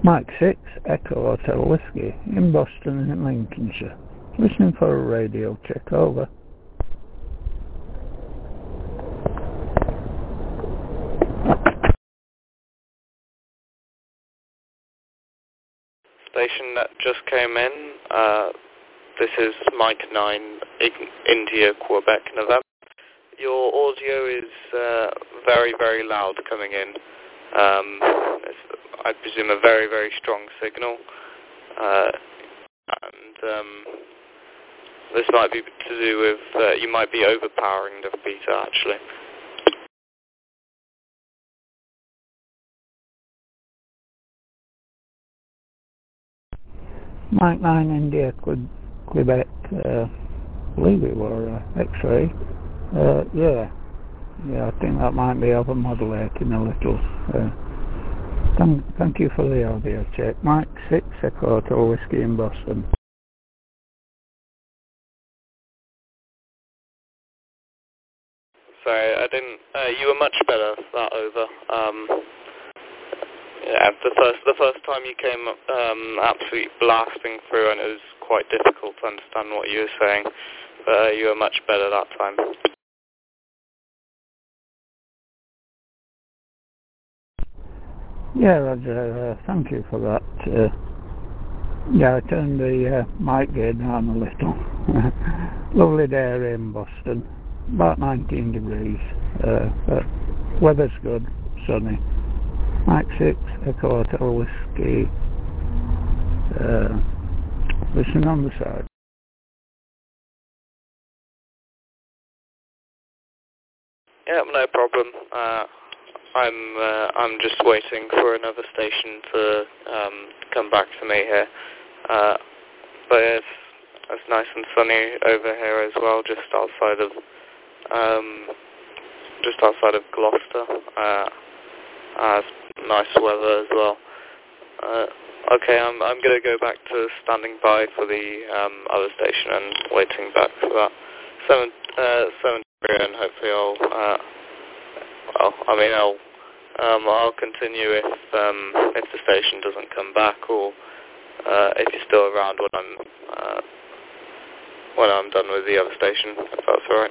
Mike 6, Echo Hotel Whiskey, in Boston in Lincolnshire. Listening for a radio check, over. Station that just came in, this is Mike 9, India, Quebec, November. Your audio is very, very loud coming in. It's, I presume, a very, very strong signal. This might be to do with, you might be overpowering the repeater, actually. Mike 9, India, Quebec, I believe it were X-ray. Yeah, I think that might be over-modulating a little. Thank you for the audio check. Mike 6, Echo Hotel Whiskey in Boston. Sorry, I didn't, you were much better, that over. Yeah, the first time you came absolutely blasting through, and it was quite difficult to understand what you were saying, but you were much better that time. Yeah, Roger, thank you for that. Yeah, I turned the mic gain down a little. Lovely day here in Boston, about 19 degrees. Weather's good, sunny. Mike 6, Echo Hotel Whiskey. Listen on the side. Yeah, no problem. I'm just waiting for another station to come back to me here. But it's nice and sunny over here as well, just outside of Gloucester. Nice weather as well. Okay, I'm gonna go back to standing by for the other station and waiting back for that 7 and hopefully I'll continue if the station doesn't come back, or if you're still around when I'm done with the other station, if that's alright.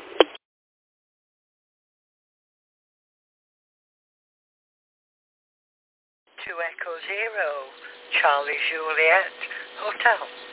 2 Echo 0, Charlie Juliet, Hotel.